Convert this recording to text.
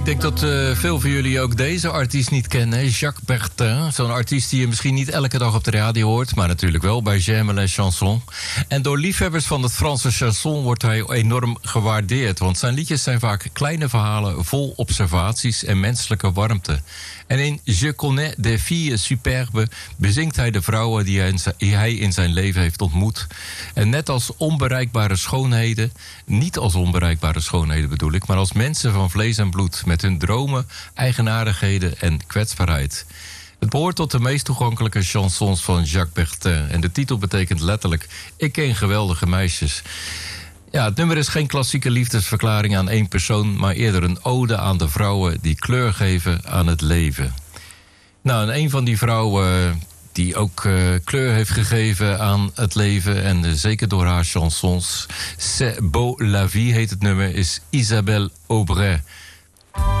Ik denk dat veel van jullie ook deze artiest niet kennen. Jacques Bertin. Zo'n artiest die je misschien niet elke dag op de radio hoort, maar natuurlijk wel bij J'aime les chansons. En door liefhebbers van het Franse chanson wordt hij enorm gewaardeerd. Want zijn liedjes zijn vaak kleine verhalen vol observaties en menselijke warmte. En in Je connais des filles superbes bezingt hij de vrouwen die hij in zijn leven heeft ontmoet. En net als onbereikbare schoonheden, niet als onbereikbare schoonheden bedoel ik, maar als mensen van vlees en bloed met hun dromen, eigenaardigheden en kwetsbaarheid. Het behoort tot de meest toegankelijke chansons van Jacques Bertin. En de titel betekent letterlijk: ik ken geweldige meisjes. Ja, het nummer is geen klassieke liefdesverklaring aan één persoon, maar eerder een ode aan de vrouwen die kleur geven aan het leven. Nou, en een van die vrouwen die ook kleur heeft gegeven aan het leven, en zeker door haar chansons, C'est beau la vie heet het nummer, is Isabelle Aubray.